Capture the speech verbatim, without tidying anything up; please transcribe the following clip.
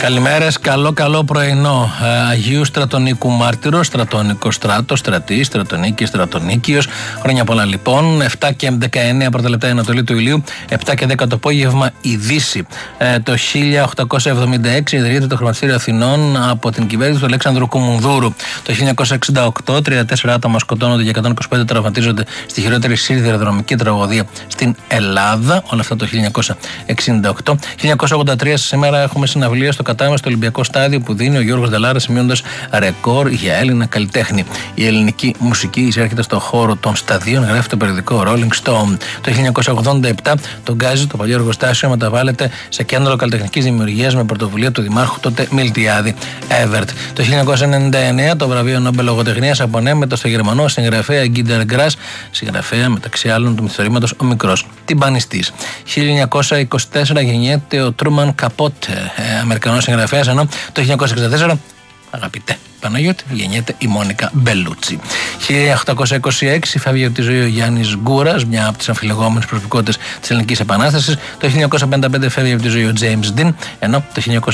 Καλημέρες, καλό καλό πρωινό. Αγίου Στρατονίκου Μάρτυρο, Στρατονικό Στράτο, Στρατή, Στρατονίκη, Στρατονίκιος. Χρόνια πολλά λοιπόν. επτά και δεκαεννέα πρώτα λεπτά η Ανατολή του ηλίου, επτά και δέκα το απόγευμα η Δύση. Ε, το χίλια οκτακόσια εβδομήντα έξι ιδρύεται το Χρηματιστήριο Αθηνών από την κυβέρνηση του Αλέξανδρου Κουμουνδούρου. Το χίλια εννιακόσια εξήντα οκτώ, τριάντα τέσσερα άτομα σκοτώνονται και εκατόν είκοσι πέντε τραυματίζονται στη χειρότερη σιδηροδρομική τραγωδία στην Ελλάδα. Όλα αυτά το χίλια εννιακόσια εξήντα οκτώ. χίλια εννιακόσια ογδόντα τρία σήμερα έχουμε συναυλία στο Κατάμεστο στο Ολυμπιακό Στάδιο που δίνει ο Γιώργος Νταλάρας σημειώνοντας ρεκόρ για Έλληνα καλλιτέχνη. Η ελληνική μουσική εισέρχεται στον χώρο των σταδίων, γράφει το περιοδικό Rolling Stone. Το χίλια εννιακόσια ογδόντα επτά το Γκάζι, το παλιό εργοστάσιο, μεταβάλλεται σε κέντρο καλλιτεχνικής δημιουργίας με πρωτοβουλία του Δημάρχου τότε Μιλτιάδη Εύερτ. Το χίλια εννιακόσια ενενήντα εννέα το βραβείο Νόμπελ Λογοτεχνίας απονέμεται στο γερμανό συγγραφέα Γκίντερ Γκράς, συγγραφέα μεταξύ άλλων του μυθιστορήματος Ο Μικρός Τυμπανιστής. χίλια εννιακόσια είκοσι τέσσερα γεννιέται ο Τρούμαν Καπότε, Αμερικανός συγγραφέας, ενώ το χίλια εννιακόσια εξήντα τέσσερα, αγαπητέ Παναγιώτη, γεννιέται η Μόνικα Μπελούτσι. χίλια οκτακόσια είκοσι έξι φεύγει από τη ζωή ο Γιάννης Γκούρας, μια από τις αμφιλεγόμενες προσωπικότητες της Ελληνικής Επανάστασης. Το χίλια εννιακόσια πενήντα πέντε φεύγει από τη ζωή ο Τζέιμς Ντιν, ενώ το χίλια